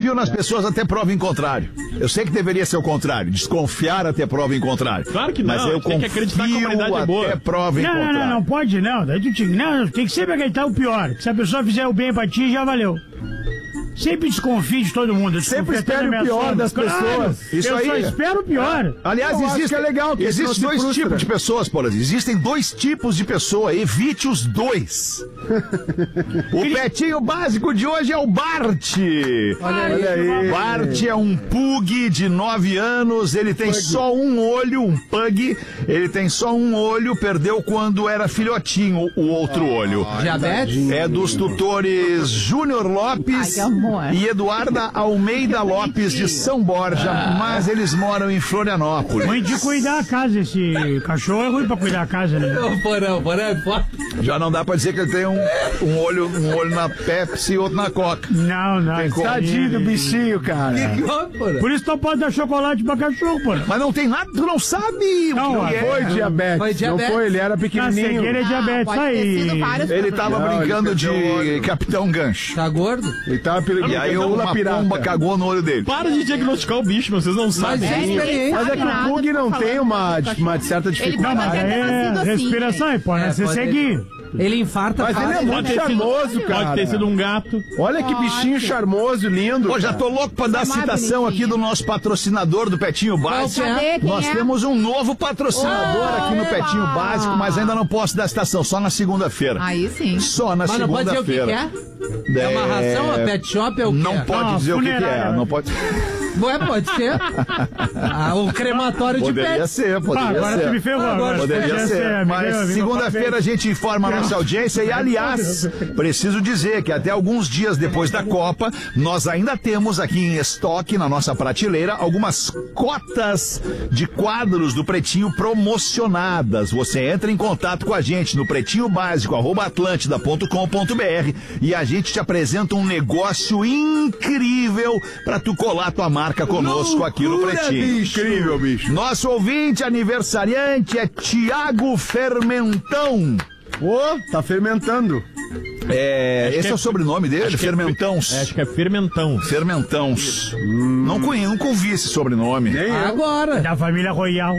confio nas pessoas até prova em contrário. Eu sei que deveria ser o contrário, desconfiar até prova em contrário. Claro que não, mas eu tem que acreditar que a humanidade é boa. Até prova em contrário. Não pode não. Daí tu tem que sempre acreditar o pior. Se a pessoa fizer o bem pra ti, já valeu. Sempre desconfie de todo mundo. Sempre espere o pior das pessoas. Isso aí. Eu só espero o pior. Aliás, existem dois tipos de pessoas, por exemplo. Existem dois tipos de pessoa. Evite os dois. O Petinho básico de hoje é o Bart. Olha aí. Bart é um pug de 9 anos. Ele tem só um olho, um pug. Ele tem só um olho. Perdeu quando era filhotinho o outro olho. Diabetes? É dos tutores Júnior Lopes e Eduarda Almeida Lopes de São Borja, mas eles moram em Florianópolis. Ruim de cuidar a casa, esse cachorro é ruim pra cuidar a casa, né? Porão. Já não dá pra dizer que ele tem um olho na Pepsi e outro na Coca. Não. Tadinho do bichinho, cara. Por isso tu pode dar chocolate pra cachorro, pô. Mas não tem nada, tu não sabe. Não, Foi diabetes. Não foi, ele era pequenininho. Ele é diabetes, aí. Ele tava brincando ele de Capitão Gancho. Tá gordo? Ele tava E aí uma pomba cagou no olho dele. Para de diagnosticar o bicho, vocês não sabem. Mas é que o pug não tem uma certa Não, dificuldade. mas é respiração, e pode ser seguir. Ele infarta. Mas ele é muito charmoso, cara. Pode ter sido um gato. Olha que bichinho charmoso, lindo. Pô, já tô louco pra dar citação aqui do nosso patrocinador do Petinho Básico. Nós temos um novo patrocinador aqui no Petinho Básico, mas ainda não posso dar citação, só na segunda-feira. Aí sim. Só na Mas não pode dizer o que segunda-feira. é? É uma ração? A pet shop é o quê? Não pode dizer o que é, não pode. Pode ser. O crematório de Poderia pets. ser, poderia Agora ser. tu me ferrou. Agora Poderia ser, mas segunda-feira a gente informa a nossa audiência e, aliás, preciso dizer que até alguns dias depois da Copa, nós ainda temos aqui em estoque, na nossa prateleira, algumas cotas de quadros do Pretinho promocionadas. Você entra em contato com a gente no pretinhobásico@atlantida.com.br e a gente te apresenta um negócio incrível pra tu colar tua marca conosco aqui no Pretinho. Incrível, bicho. Nosso ouvinte aniversariante é Tiago Fermentão. Tá fermentando. Esse é o sobrenome dele? Fermentãos. Acho que é Fermentão. Fermentãos. Não conheço, nunca ouvi esse sobrenome. Agora. Da família Royal.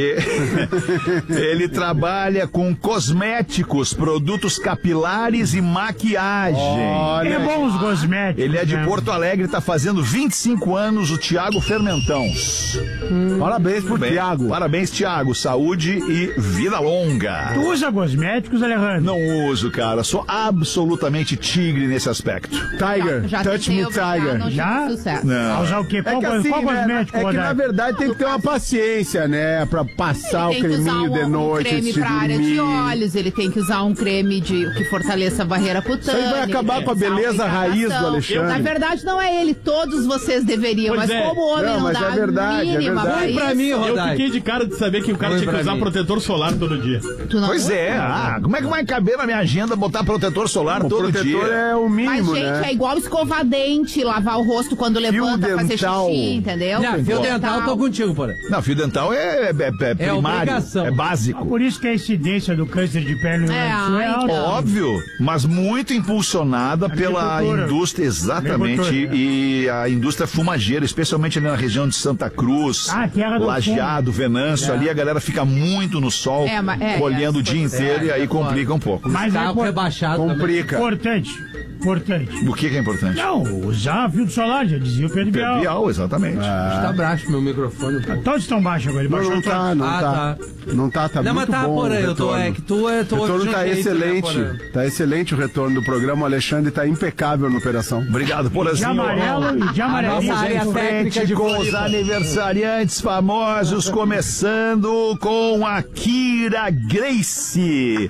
Ele trabalha com cosméticos, produtos capilares e maquiagem. É bom os cosméticos. Ele é de né? Porto Alegre, tá fazendo 25 anos, o Tiago Fermentãos. Parabéns pro Thiago. Parabéns, Tiago. Saúde e vida longa. Tu usa cosméticos, Alejandro? Não uso, cara. Sou absolutamente tigre nesse aspecto. Tiger. Já Touch tentei me, obrigar, Tiger. não Já? tive sucesso. Não. Usar o quê? Qual, que assim, qual né, cosmético, é que na Rodaica? verdade tem que ter uma paciência, né? Pra passar o Ele tem que usar creminho de noite, um creme antes de pra área de dormir. olhos, ele tem que usar um creme que fortaleça a barreira cutânea. Isso aí vai acabar com a beleza raiz do Alexandre. Na verdade, não é ele, todos vocês deveriam, Pois mas é. como o homem Não, não, mas dá é verdade, é mínima verdade. pra Pra mim, isso, Eu Rodaica. fiquei de cara de saber que o cara Oi tinha que pra usar mim. protetor solar todo dia. tu não Pois usa? é. Como é que vai caber na minha agenda botar protetor solar O todo protetor dia? é o Mas, mínimo, gente, né? é igual escovar dente, lavar o rosto quando levanta, fazer dental. xixi, entendeu? Não, fio dental, tô contigo, porra. Não, fio dental é primário, obrigação. é básico. Por isso que a incidência do câncer de pele no Rio Grande do Sul é alta. Óbvio, mas muito impulsionada pela Agricultura. indústria, exatamente, Agricultura. e a indústria fumageira, especialmente ali na região de Santa Cruz, Terra do Lajeado, Venâncio, ali a galera fica muito no sol, colhendo o dia inteiro e aí complica um pouco. Mas é Carro rebaixado. Complica. importante. O que é importante? Não, usar filtro solar, já dizia o Pedro Bial. Bial, exatamente. Tá baixo meu microfone. Pô. Todos estão baixos agora, ele Não, baixou não todo. tá, não Ah, tá. tá. Não tá, tá Não, mas muito tá, bom porra, o eu tô. retorno. É que tu é. O retorno tá urgente, né, excelente. porra? Tá excelente o retorno do programa. O Alexandre tá impecável na operação. Obrigado, De Porazinho. amarelo e de amarelinho. nossa área Em técnica frente de com os Floripa. aniversariantes famosos, começando com a Kira Grace.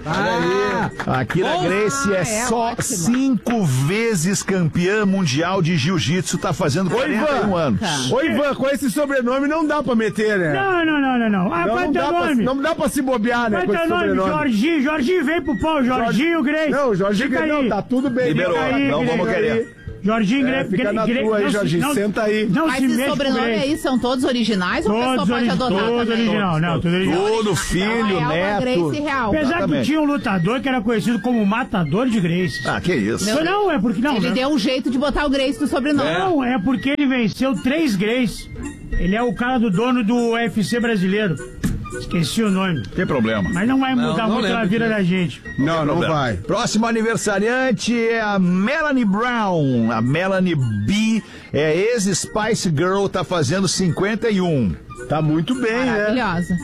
A Kira Grace é só ótimo. 5 vezes campeã mundial de jiu-jitsu, tá fazendo 41 anos. Ô, Ivan, com esse sobrenome não dá pra meter, né? Não. Ah, vai ter nome. Não dá pra se bobear, né? Vai Com ter esse nome, sobrenome. Jorginho vem pro pau, Jorginho Grace. Não, Jorginho Fica não, aí. tá tudo bem. Liberou, aí, não vamos fica querer. Jorginho Fica na tua aí, Jorginho. Senta aí. Não Mas se esses mexe com sobrenomes Grace. aí são todos originais ou a pessoa Todos pode adotar todos também? original. Não, tudo original. Tudo, filho, Então é uma neto. Grace real. Apesar que Exatamente. tinha um lutador que era conhecido como Matador de Grace. Ah, que isso. Meu- Não, é porque não. Ele né? deu um jeito de botar o Grace no sobrenome. Não, é porque ele venceu 3 Grace. Ele é o cara do dono do UFC brasileiro. Esqueci o nome. Tem problema. Mas não vai Não, mudar não muito a lembro vida disso. da gente. Não vai. Próximo aniversariante é a Melanie Brown. A Melanie B é ex-Spice Girl, tá fazendo 51. Tá muito bem, né? Maravilhosa.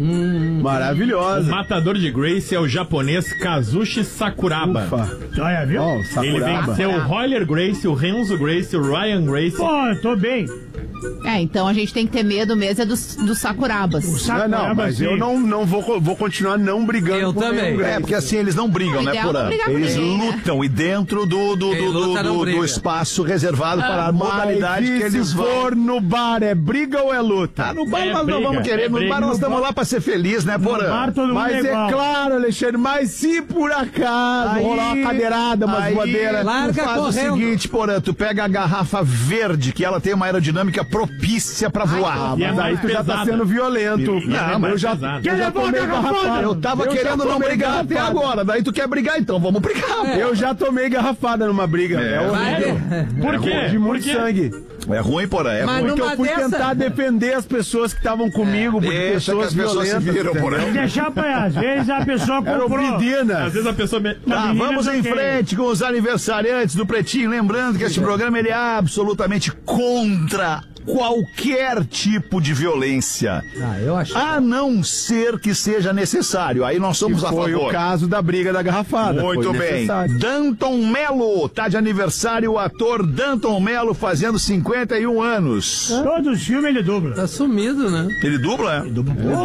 O Maravilhosa. matador de Grace é o japonês Kazushi Sakuraba. Ufa. Olha, viu? Ó, o Ele Sakuraba. venceu o Roller Grace, o Renzo Grace, o Ryan Grace. Pô, eu tô bem. Então a gente tem que ter medo mesmo é dos Sakurabas. O Sakuraba, Não, mas sim. eu não vou continuar não brigando Eu por também. nenhum Grace. É, porque assim eles não brigam, O né, ideal é Porã? não brigar com Eles ninguém, né? lutam e dentro Quem luta não briga. do espaço reservado para a modalidade Mas que se eles vão. for no bar, é briga ou é luta? Ah, no bar É nós não briga, vamos querer. é No briga. bar nós No estamos bar- lá pra ser feliz, né, No bar Porã? todo mundo Mas é é igual. claro, Alexandre, mas se por acaso rolar uma cadeirada, umas voadeiras... Larga tu faz correndo. o seguinte, Porã, tu pega a garrafa verde, que ela tem uma aerodinâmica propícia pra voar. E é Mas aí mais tu já tá pesada. sendo violento. E é mais eu já, pesada. eu Quer já levar tomei uma garrafada? garrafada. Eu tava já querendo não tomei brigar até garrafada. agora, daí tu quer brigar, então vamos brigar. Eu já tomei garrafada numa briga. É horrível. Por quê? De Por muito quê? sangue. É ruim, Porã, é Mas ruim. Porque eu numa fui dessa- tentar defender as pessoas que estavam comigo, porque Deixa que pessoas as pessoas se violentas. viram, Porã. Deixar pra... Às vezes a pessoa Eram comprou... pedinas. Às vezes a pessoa... Tá, Meninas, vamos em ok. frente com os aniversariantes do Pretinho. Lembrando que este programa ele é absolutamente contra qualquer tipo de violência. Eu acho. A não ser que seja necessário. Aí nós somos a Foi favor. o caso da briga da garrafada. Muito Foi bem. necessário. Danton Mello, tá de aniversário o ator Danton Mello fazendo 51 anos. Todos os filmes ele dubla. Tá sumido, né? Ele dubla, né?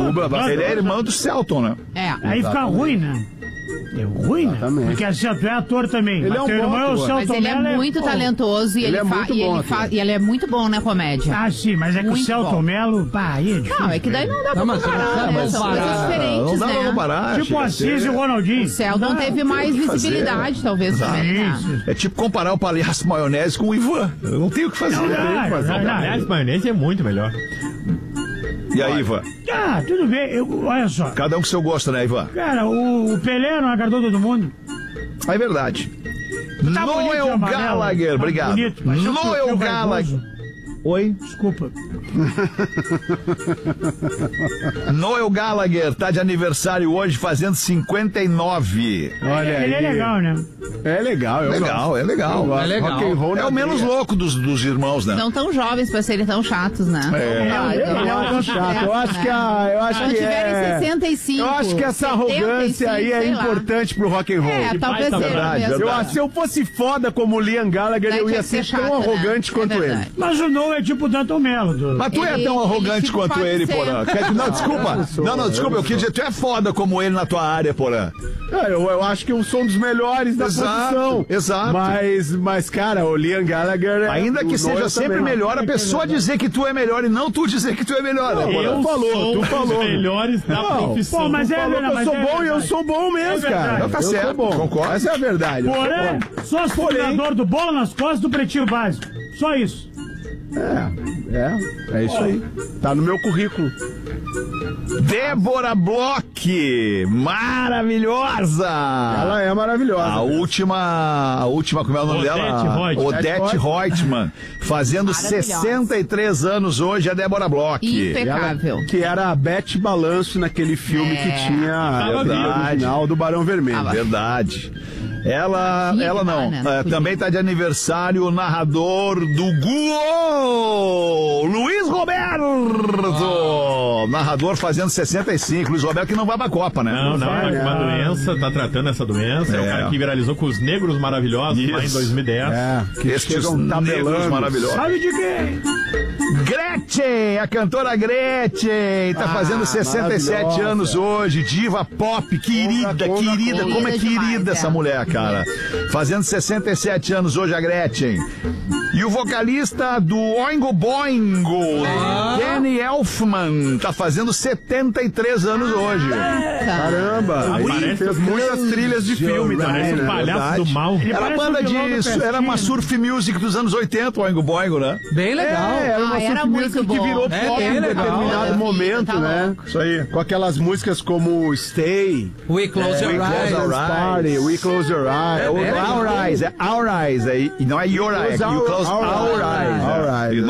Ele é irmão do Celton, né? É. Aí fica ruim, né? É ruim, né? Exatamente. Porque assim, ó, tu é ator também. Ele mas é um teu irmão bom é o ator. Celton Mas ele é Mello, muito pô. talentoso e Ele é muito bom, e ele é muito bom na comédia. Ah, sim, mas é que o Muito Celton bom. Mello, pá, aí é difícil. Não, é que daí não dá pra mas comparar, não, né? mas São coisas parar. Não diferentes, dá pra né? comparar. Tipo chega o a Assis ser- e o Ronaldinho. O Sheldon Não dá. teve mais que fazer. visibilidade, talvez, também, né? Isso. É tipo comparar o palhaço maionese com o Ivan. Eu não tenho o que fazer. Não dá, não dá. Aliás, maionese é muito melhor. E aí, Ivan? Ah, tudo bem. Olha só. Cada um com seu gosto, né, Ivan? Cara, o Pelé não agradou todo mundo. É verdade. Tá bonito Noel de amarelo. Gallagher, Tá obrigado. bonito, mas eu Noel fui Gallagher. raivoso. Oi? Desculpa. Noel Gallagher tá de aniversário hoje, fazendo 59. Olha Ele é aí. legal, né? É legal, eu Legal, gosto. é legal. Eu gosto. É legal. Rock and roll É na o menos veia. louco dos irmãos, né? Não tão jovens pra serem tão chatos, né? Eu acho chato. Eu acho que eu acho Quando que tiverem é. 65, Eu acho que essa arrogância aí é sei lá. importante pro rock and roll. É, talvez baita seja verdade, mesmo. verdade. Se eu fosse foda como o Liam Gallagher, Daí eu tinha ia que ser ser tão chato, né? arrogante É quanto ele. verdade. Mas o Noel é tipo o Danton Mello. Mas tu é Ele- tão arrogante tipo, quanto pode ele, ser. Porã. Não, desculpa. Não, desculpa. Eu quis dizer, tu é foda como ele na tua área, Porã. Eu acho que eu sou um dos melhores da Exato, posição. exato. Mas, cara, o Liam Gallagher... Ainda que o seja Noel sempre também. melhor a pessoa dizer que tu é melhor e não tu dizer que tu é melhor, né, Porã? Eu falou, sou tu um falou. dos melhores da Não, profissão. pô, mas Tu é falou que verdade, eu sou mas é bom e eu verdade. sou bom mesmo, É cara. verdade. Tá Eu certo, sou bom. concordo. Essa é a verdade. Eu sou Porém, bom. só fundador do Bola nas Costas do Pretinho Básico. Só isso. É isso aí. Tá no meu currículo. Débora Bloch, maravilhosa! Ela é maravilhosa. A última, como é o nome Odete dela? Reutemann. Odete Reutemann, fazendo Maravilhosa. 63 anos hoje, a Débora Bloch. Impecável. Que era a Beth Balanço naquele filme que tinha Tava o vivo. original do Barão Vermelho. Verdade. Ela Tinha que não. dar, né? Também tá de aniversário o narrador do Guo, Luiz Roberto. Narrador fazendo 65. Luiz Roberto que não vai pra Copa, né? Não, vai, é uma doença, tá tratando essa doença. É o cara que viralizou com os Negros Maravilhosos lá em Isso. 2010. Que Estes chegam negros tabelando. maravilhosos. Sabe de quem? Gretchen, a cantora Gretchen, tá fazendo 67 maravilhosa. anos hoje, diva pop, querida, Conga, querida, conga. como é Querida querida demais, essa é. mulher, cara. Fazendo 67 anos hoje a Gretchen. E o vocalista do Oingo Boingo, Danny Elfman, tá fazendo 73 anos hoje. Caramba. Ele fez muitas trilhas de filme também, Esse né? palhaço do mal. Era parece banda o vilão do de... Pestinho, Era uma né? surf music dos anos 80, o Oingo Boingo, né? Bem legal. Era uma Era surf muito music que bom. virou É, pop bem em legal. determinado momento, Tá né? louco. Isso aí. Com aquelas músicas como Stay, We Close Your We Close Eyes. Our Party, We Close Your Eyes. Our Eyes, é Our Eyes, e não é Your Eyes, é You Close Our Eyes. Our Eyes.